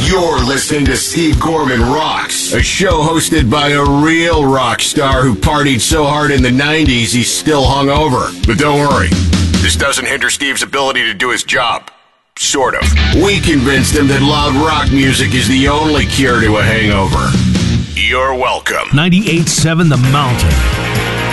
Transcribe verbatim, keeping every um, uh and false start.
You're listening to Steve Gorman Rocks, a show hosted by a real rock star who partied so hard in the nineties he's still hungover. But don't worry, this doesn't hinder Steve's ability to do his job. Sort of. We convinced him that loud rock music is the only cure to a hangover. You're welcome. ninety-eight point seven The Mountain.